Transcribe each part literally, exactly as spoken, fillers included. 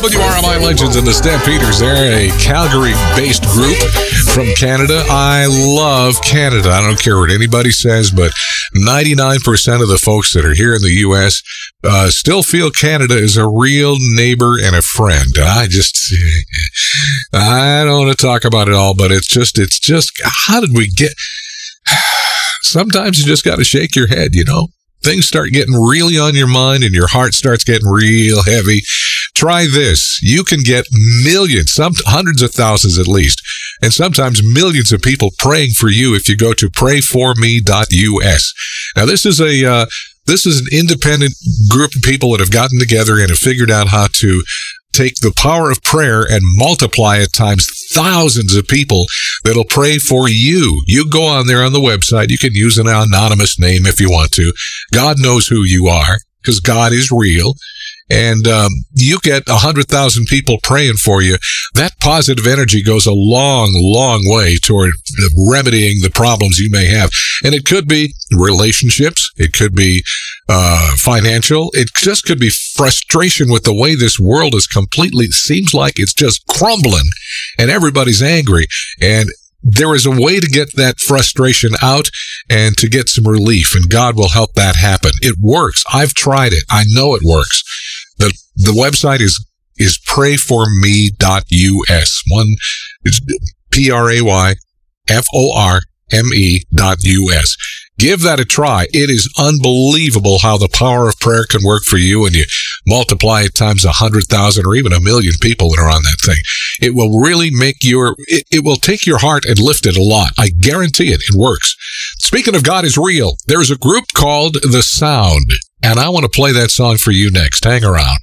W R M I Legends and the Stampeders. They're a Calgary-based group from Canada. I love Canada. I don't care what anybody says, but ninety-nine percent of the folks that are here in the U S uh, still feel Canada is a real neighbor and a friend. I just, I don't want to talk about it all, but it's just, it's just, how did we get... Sometimes you just got to shake your head, you know. Things start getting really on your mind and your heart starts getting real heavy. Try this. You can get millions, some hundreds of thousands at least, and sometimes millions of people praying for you if you go to pray for me dot U S. Now, this is a uh, this is an independent group of people that have gotten together and have figured out how to take the power of prayer and multiply it times thousands of people that'll pray for you. You go on there on the website. You can use an anonymous name if you want to. God knows who you are because God is real. And um, you get one hundred thousand people praying for you. That positive energy goes a long, long way toward remedying the problems you may have. And it could be relationships. It could be uh financial. It just could be frustration with the way this world is completely, seems like it's just crumbling and everybody's angry. And there is a way to get that frustration out and to get some relief, and God will help that happen. It works. I've tried it. I know it works. The the website is is pray for me dot U S. One is P R A Y F O R M E dot U S. Give that a try. It is unbelievable how the power of prayer can work for you, and you multiply it times a hundred thousand or even a million people that are on that thing. It will really make your, it, it will take your heart and lift it a lot. I guarantee it. It works. Speaking of God is real, there's a group called The Sound, and I want to play that song for you next. Hang around.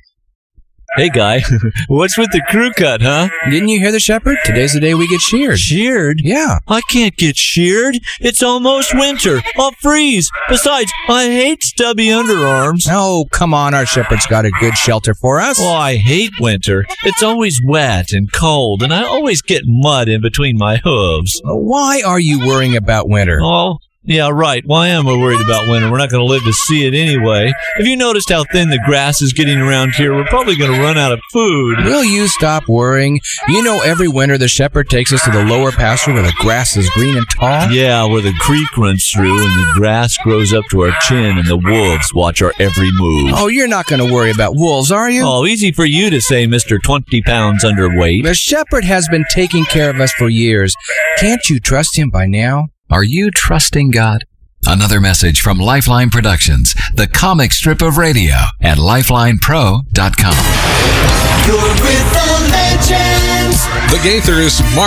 Hey, Guy, what's with the crew cut, huh? Didn't you hear the shepherd? Today's the day we get sheared. Sheared? Yeah. I can't get sheared. It's almost winter. I'll freeze. Besides, I hate stubby underarms. Oh, come on. Our shepherd's got a good shelter for us. Oh, I hate winter. It's always wet and cold, and I always get mud in between my hooves. Why are you worrying about winter? Oh, yeah, right. Why am I worried about winter? We're not going to live to see it anyway. Have you noticed how thin the grass is getting around here? We're probably going to run out of food. Will you stop worrying? You know, every winter the shepherd takes us to the lower pasture where the grass is green and tall? Yeah, where the creek runs through and the grass grows up to our chin and the wolves watch our every move. Oh, you're not going to worry about wolves, are you? Oh, easy for you to say, Mister twenty pounds underweight. The shepherd has been taking care of us for years. Can't you trust him by now? Are you trusting God? Another message from Lifeline Productions, the comic strip of radio at lifeline pro dot com. You're with the legends. The Gaithers, Mark